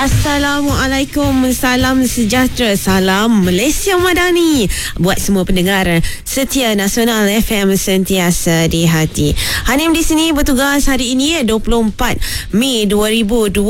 Assalamualaikum, salam sejahtera, salam Malaysia Madani buat semua pendengar setia Nasional FM sentiasa di hati. Hanim di sini bertugas hari ini 24 Mei 2026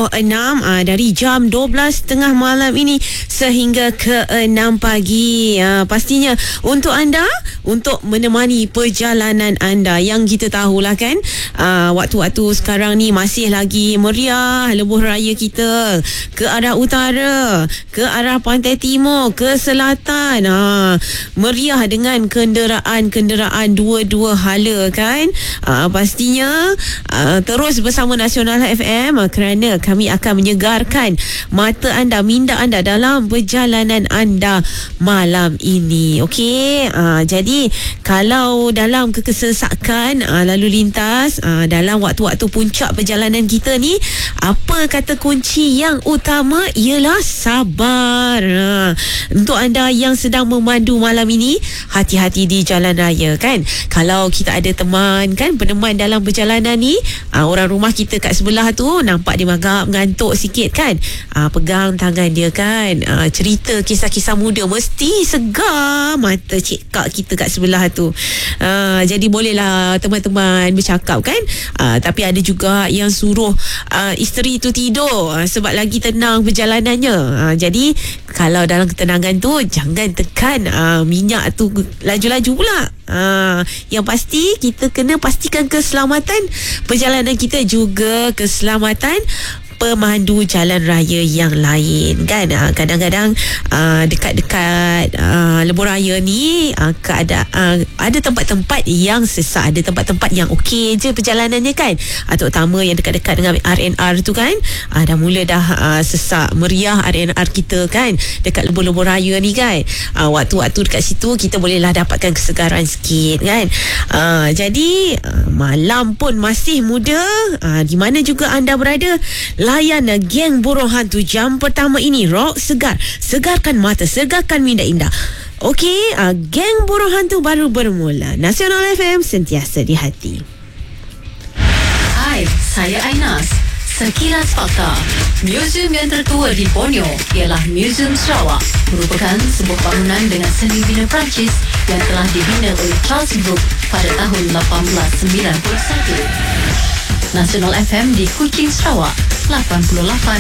dari jam 12.30 malam ini sehingga ke 6 pagi. Pastinya untuk anda, untuk menemani perjalanan anda. Yang kita tahulah kan, waktu-waktu sekarang ni masih lagi meriah lebuh raya kita ke arah utara, ke arah pantai timur, ke selatan. Meriah dengan kenderaan-kenderaan dua-dua hala kan. Pastinya terus bersama Nasional FM kerana kami akan menyegarkan mata anda, minda anda dalam perjalanan anda malam ini. Okey, jadi kalau dalam kekesesakan lalu lintas dalam waktu-waktu puncak perjalanan kita ni, apa kata kunci yang utama ialah sabar. Untuk anda yang sedang memandu malam ini, hati-hati di jalan raya kan. Kalau kita ada teman kan, peneman dalam perjalanan ni, orang rumah kita kat sebelah tu nampak dia agak mengantuk sikit kan, pegang tangan dia kan, cerita kisah-kisah muda, mesti segar mata cik kak kita kat sebelah tu. Jadi bolehlah teman-teman bercakap kan. Tapi ada juga yang suruh isteri tu tidur sebab lagi tenang perjalanannya. Jadi kalau dalam ketenangan tu jangan tekan minyak tu laju-laju pula. Yang pasti kita kena pastikan keselamatan perjalanan kita, juga keselamatan pemandu jalan raya yang lain kan. Kadang-kadang dekat-dekat lebuh raya ni ada tempat-tempat yang sesak, ada tempat-tempat yang okey je perjalanannya kan. Terutama yang dekat-dekat dengan RNR tu kan, dah mula dah sesak meriah RNR kita kan, dekat lebuh-lebuh raya ni kan. Waktu-waktu dekat situ kita bolehlah dapatkan kesegaran sikit kan. Jadi malam pun masih muda, di mana juga anda berada, layan Geng Burung Hantu jam pertama ini. Rock segar, segarkan mata, segarkan minda indah. Okey, Geng Burung Hantu baru bermula. Nasional FM sentiasa di hati. Hai, saya Ainas. Sekilas fakta. Museum yang tertua di Borneo ialah Museum Sarawak. Merupakan sebuah bangunan dengan seni bina Perancis yang telah dibina oleh Charles Brooke pada tahun 1891. Nasional FM di Kuching, Sarawak 88.8